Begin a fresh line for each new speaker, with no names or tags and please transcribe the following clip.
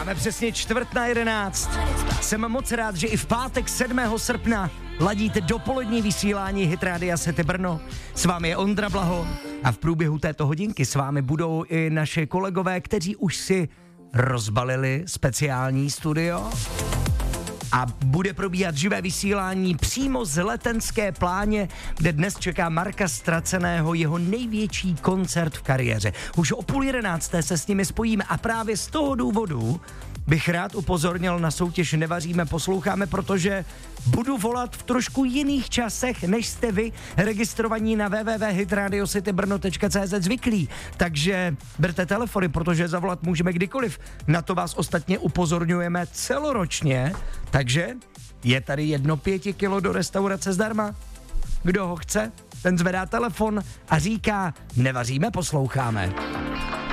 Máme přesně 10:45. Jsem moc rád, že i v pátek 7. srpna ladíte dopolední vysílání Hit Rádia City Brno. S vámi je Ondra Blaho a v průběhu této hodinky s vámi budou i naše kolegové, kteří už si rozbalili speciální studio. A bude probíhat živé vysílání přímo z Letenské pláně, kde dnes čeká Marka Ztraceného jeho největší koncert v kariéře. Už o 10:30 se s nimi spojíme a právě z toho důvodu bych rád upozornil na soutěž Nevaříme, posloucháme, protože budu volat v trošku jiných časech, než jste vy registrovaní na www.hitradiocitybrno.cz zvyklí. Takže berte telefony, protože zavolat můžeme kdykoliv. Na to vás ostatně upozorňujeme celoročně. Takže je tady 1 kilo do restaurace zdarma. Kdo ho chce, ten zvedá telefon a říká: Nevaříme, posloucháme.